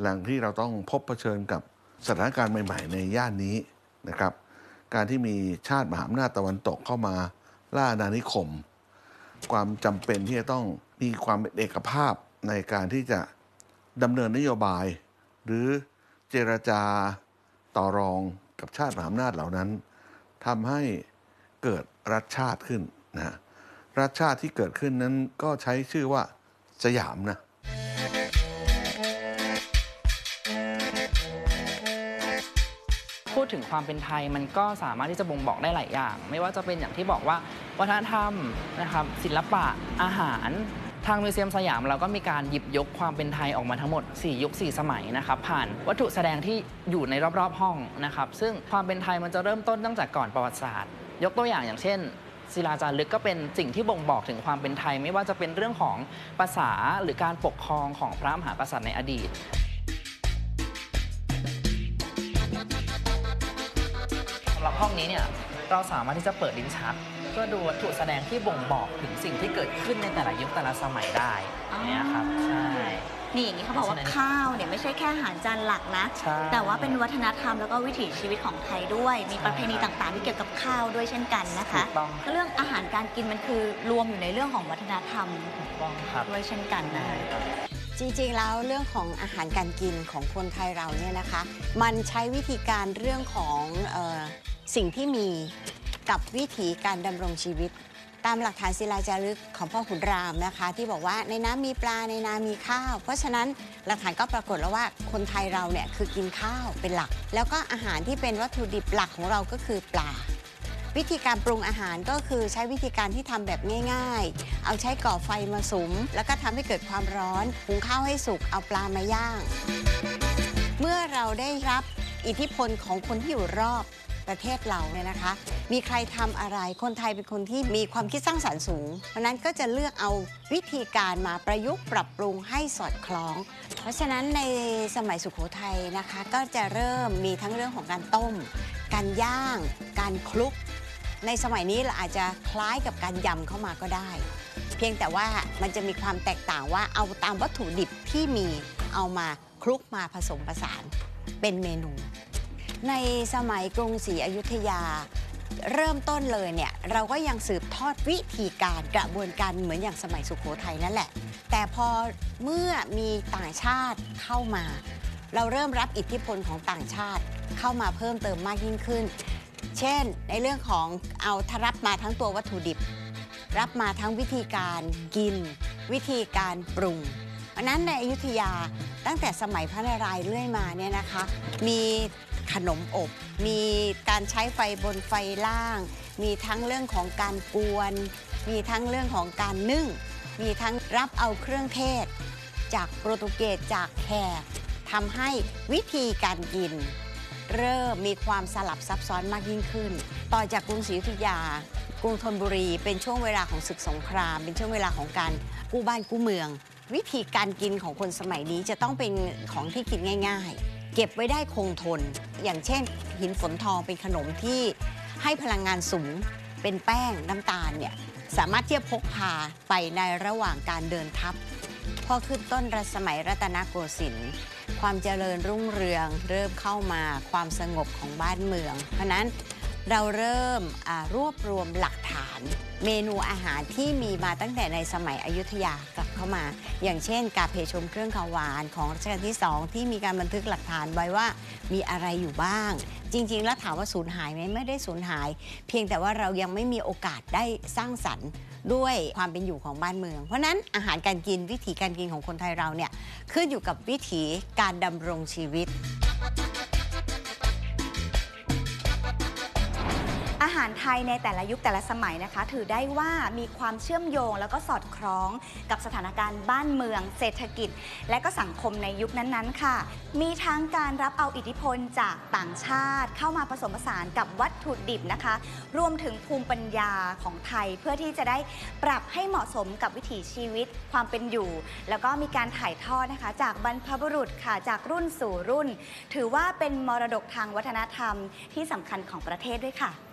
หลังที่เราต้องพบเผชิญกับสถานการณ์ใหม่ๆในย่านนี้นะครับการที่มีชาติมหาอำนาจตะวันตกเข้ามาล่าอาณานิคมความจำเป็นที่จะต้องมีความเป็นเอกภาพในการที่จะดำเนินนโยบายหรือเจรจาต่อรองกับชาติมหาอำนาจเหล่านั้นทำให้เกิดรัฐชาติขึ้นนะรัฐชาติที่เกิดขึ้นนั้นก็ใช้ชื่อว่าสยามนะพูดถึงความเป็นไทยมันก็สามารถที่จะบ่งบอกได้หลายอย่างไม่ว่าจะเป็นอย่างที่บอกว่าวัฒนธรรมนะครับศิลปะอาหารทางมิวเซียมสยามเราก็มีการหยิบยกความเป็นไทยออกมาทั้งหมด4ยุค4สมัยนะครับผ่านวัตถุแสดงที่อยู่ในรอบๆห้องนะครับซึ่งความเป็นไทยมันจะเริ่มต้นตั้งแต่ก่อนประวัติศาสตร์ยกตัวอย่างเช่นศิลาจารึกก็เป็นสิ่งที่บ่งบอกถึงความเป็นไทยไม่ว่าจะเป็นเรื่องของภาษาหรือการปกครองของพระมหากษัตริย์ในอดีตสำหรับห้องนี้เนี่ยเราสามารถที่จะเปิดลิ้นชักเพื่อดูวัตถุแสดงที่บ่งบอกถึงสิ่งที่เกิดขึ้นในแต่ละยุคแต่ละสมัยได้เนี่ยครับใช่นี่อย่างนี้เขาบอกว่าข้าวเนี่ยไม่ใช่แค่อาหารจานหลักนะแต่ว่าเป็นวัฒนธรรมแล้วก็วิถีชีวิตของไทยด้วยมีประเพณีต่างๆที่เกี่ยวกับข้าวด้วยเช่นกันนะคะเรื่องอาหารการกินมันคือรวมอยู่ในเรื่องของวัฒนธรรมด้วยเช่นกันนะจริงๆแล้วเรื่องของอาหารการกินของคนไทยเราเนี่ยนะคะมันใช้วิธีการเรื่องของสิ่งที่มีกับวิถีการดำรงชีวิตตามหลักฐานศิลาจารึกของพ่อขุนรามนะคะที่บอกว่าในน้ำมีปลาในนามีข้าวเพราะฉะนั้นหลักฐานก็ปรากฏแล้วว่าคนไทยเราเนี่ยคือกินข้าวเป็นหลักแล้วก็อาหารที่เป็นวัตถุดิบหลักของเราก็คือปลาวิธีการปรุงอาหารก็คือใช้วิธีการที่ทำแบบง่ายๆเอาใช้ก่อไฟมาสุมแล้วก็ทำให้เกิดความร้อนหุงข้าวให้สุกเอาปลามาย่างเมื่อเราได้รับอิทธิพลของคนที่อยู่รอบประเทศเราเนี่ยนะคะมีใครทำอะไรคนไทยเป็นคนที่มีความคิดสร้างสรรค์สูงเพราะนั้นก็จะเลือกเอาวิธีการมาประยุกต์ปรับปรุงให้สอดคล้องเพราะฉะนั้นในสมัยสุโขทัยนะคะก็จะเริ่มมีทั้งเรื่องของการต้มการย่างการคลุกในสมัยนี้เราอาจจะคล้ายกับการยำเข้ามาก็ได้เพียงแต่ว่ามันจะมีความแตกต่างว่าเอาตามวัตถุดิบที่มีเอามาคลุกมาผสมผสานเป็นเมนูในสมัยกรุงศรีอยุธยาเริ่มต้นเลยเนี่ยเราก็ยังสืบทอดวิธีการกระบวนการเหมือนอย่างสมัยสุโขทัยนั่นแหละแต่พอเมื่อมีต่างชาติเข้ามาเราเริ่มรับอิทธิพลของต่างชาติเข้ามาเพิ่มเติมมากยิ่งขึ้นเช่นในเรื่องของเอาทรับมาทั้งตัววัตถุดิบรับมาทั้งวิธีการกินวิธีการปรุงเพราะนั้นในอยุธยาตั้งแต่สมัยพระนารายณ์เรื่อยมาเนี่ยนะคะมีขนมอบมีการใช้ไฟบนไฟล่างมีทั้งเรื่องของการกวนมีทั้งเรื่องของการนึ่งมีทั้งรับเอาเครื่องเทศจากโปรตุเกสจากแขกทำให้วิธีการกินเริ่มมีความสลับซับซ้อนมากยิ่งขึ้นต่อจากกรุงศรีอยุธยากรุงธนบุรีเป็นช่วงเวลาของศึกสงครามเป็นช่วงเวลาของการกู้บ้านกู้เมืองวิธีการกินของคนสมัยนี้จะต้องเป็นของที่กินง่ายๆเก็บไว้ได้คงทนอย่างเช่นหินฝนทองเป็นขนมที่ให้พลังงานสูงเป็นแป้งน้ำตาลเนี่ยสามารถที่จะพกพาไปในระหว่างการเดินทัพพอขึ้นต้นสมัยรัตนโกสินทร์ความเจริญรุ่งเรืองเริ่มเข้ามาความสงบของบ้านเมืองเพราะนั้นเราเริ่มรวบรวมหลักฐานเมนูอาหารที่มีมาตั้งแต่ในสมัยอยุธยากลับเข้ามาอย่างเช่นกาเพชมเครื่องขาวหวานของรัชกาลที่2ที่มีการบันทึกหลักฐานไว้ว่ามีอะไรอยู่บ้างจริงๆแล้วถามว่าสูญหายไหมไม่ได้สูญหายเพียงแต่ว่าเรายังไม่มีโอกาสได้สร้างสรรค์ด้วยความเป็นอยู่ของบ้านเมืองเพราะนั้นอาหารการกินวิถีการกินของคนไทยเราเนี่ยขึ้นอยู่กับวิถีการดำรงชีวิตอาหารไทยในแต่ละยุคแต่ละสมัยนะคะถือได้ว่ามีความเชื่อมโยงแล้วก็สอดคล้องกับสถานการณ์บ้านเมืองเศรษฐกิจและก็สังคมในยุคนั้นๆค่ะมีทั้งการรับเอาอิทธิพลจากต่างชาติเข้ามาผสมผสานกับวัตถุดิบนะคะรวมถึงภูมิปัญญาของไทยเพื่อที่จะได้ปรับให้เหมาะสมกับวิถีชีวิตความเป็นอยู่แล้วก็มีการถ่ายทอดนะคะจากบรรพบุรุษค่ะจากรุ่นสู่รุ่นถือว่าเป็นมรดกทางวัฒนธรรมที่สำคัญของประเทศด้วยค่ะ